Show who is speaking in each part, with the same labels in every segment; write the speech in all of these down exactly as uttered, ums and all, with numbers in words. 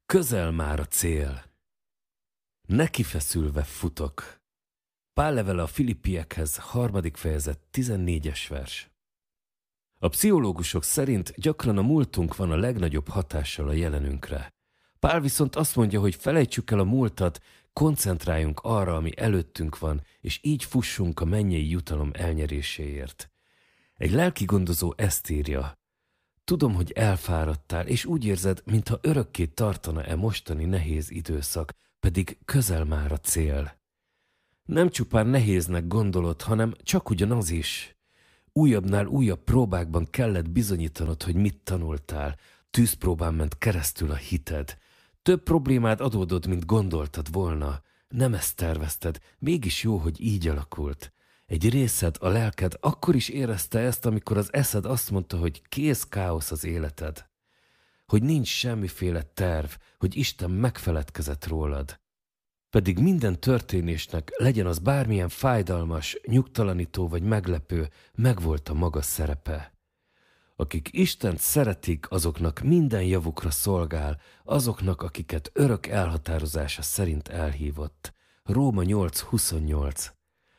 Speaker 1: Közel már a cél. Nekifeszülve futok. Pál levele a Filippiekhez, harmadik fejezet, tizennégyes vers. A pszichológusok szerint gyakran a múltunk van a legnagyobb hatással a jelenünkre. Pál viszont azt mondja, hogy felejtsük el a múltat, koncentráljunk arra, ami előttünk van, és így fussunk a mennyei jutalom elnyeréséért. Egy lelkigondozó ezt írja: tudom, hogy elfáradtál, és úgy érzed, mintha örökké tartana-e mostani nehéz időszak, pedig közel már a cél. Nem csupán nehéznek gondolod, hanem csak ugyanaz is. Újabbnál újabb próbákban kellett bizonyítanod, hogy mit tanultál. Tűzpróbán ment keresztül a hited. Több problémád adódott, mint gondoltad volna. Nem ezt tervezted, mégis jó, hogy így alakult. Egy részed, a lelked akkor is érezte ezt, amikor az eszed azt mondta, hogy kész káosz az életed. Hogy nincs semmiféle terv, hogy Isten megfeledkezett rólad. Pedig minden történésnek, legyen az bármilyen fájdalmas, nyugtalanító vagy meglepő, megvolt a maga szerepe. Akik Istent szeretik, azoknak minden javukra szolgál, azoknak, akiket örök elhatározása szerint elhívott. Róma nyolc huszonnyolc.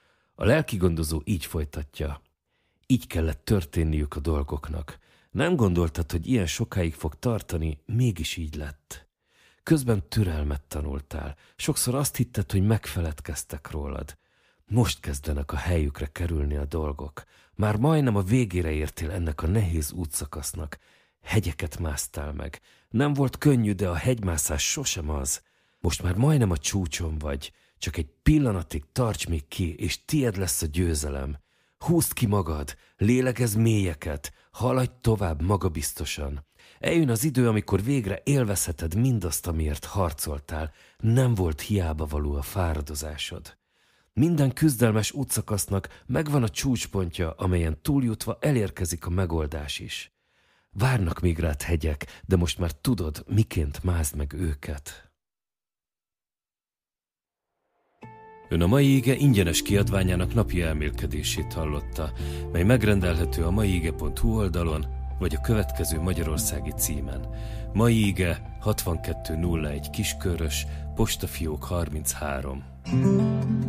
Speaker 1: A lelkigondozó így folytatja. Így kellett történniük a dolgoknak. Nem gondoltad, hogy ilyen sokáig fog tartani, mégis így lett. Közben türelmet tanultál. Sokszor azt hitted, hogy megfeledkeztek rólad. Most kezdenek a helyükre kerülni a dolgok. Már majdnem a végére értél ennek a nehéz útszakasznak. Hegyeket másztál meg. Nem volt könnyű, de a hegymászás sosem az. Most már majdnem a csúcson vagy. Csak egy pillanatig tarts még ki, és tied lesz a győzelem. Húzd ki magad, lélegezz mélyeket, haladj tovább magabiztosan. Eljön az idő, amikor végre élvezheted mindazt, amiért harcoltál. Nem volt hiába való a fáradozásod. Minden küzdelmes útszakasznak megvan a csúcspontja, amelyen túljutva elérkezik a megoldás is. Várnak még rád hegyek, de most már tudod, miként mázd meg őket. Ön a Mai Ige ingyenes kiadványának napi elmélkedését hallotta, mely megrendelhető a maiige pont hu oldalon, vagy a következő magyarországi címen. Mai Ige hatvankettő nulla egy Kiskörös, postafiók harminchárom.